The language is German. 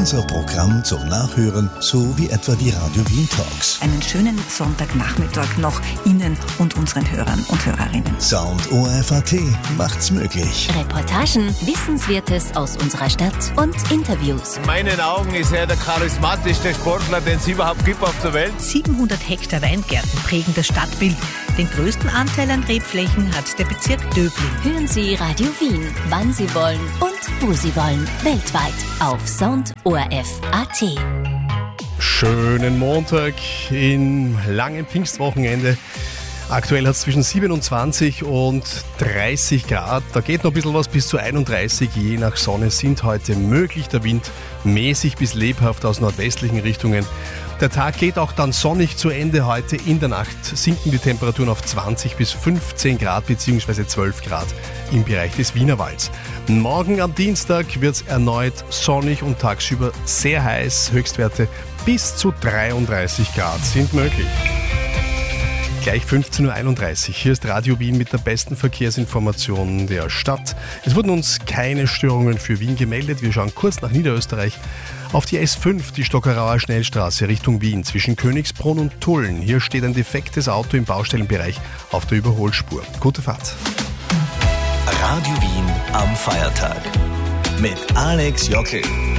Unser Programm zum Nachhören, so wie etwa die Radio Wien Talks. Einen schönen Sonntagnachmittag noch Ihnen und unseren Hörern und Hörerinnen. Sound ORF.at macht's möglich. Reportagen, Wissenswertes aus unserer Stadt und Interviews. In meinen Augen ist er der charismatischste Sportler, den es überhaupt gibt auf der Welt. 700 Hektar Weingärten prägen das Stadtbild. Den größten Anteil an Rebflächen hat der Bezirk Döbling. Hören Sie Radio Wien, wann Sie wollen und wo Sie wollen. Weltweit auf Sound ORF.at. Schönen Montag im langen Pfingstwochenende. Aktuell hat es zwischen 27 und 30 Grad. Da geht noch ein bisschen was bis zu 31. Je nach Sonne sind heute möglich. Der Wind mäßig bis lebhaft aus nordwestlichen Richtungen. Der Tag geht auch dann sonnig zu Ende heute. In der Nacht sinken die Temperaturen auf 20 bis 15 Grad bzw. 12 Grad im Bereich des Wienerwalds. Morgen am Dienstag wird es erneut sonnig und tagsüber sehr heiß. Höchstwerte bis zu 33 Grad sind möglich. Gleich 15.31 Uhr. Hier ist Radio Wien mit der besten Verkehrsinformation der Stadt. Es wurden uns keine Störungen für Wien gemeldet. Wir schauen kurz nach Niederösterreich auf die S5, die Stockerauer Schnellstraße Richtung Wien zwischen Königsbrunn und Tulln. Hier steht ein defektes Auto im Baustellenbereich auf der Überholspur. Gute Fahrt. Radio Wien am Feiertag mit Alex Jockel.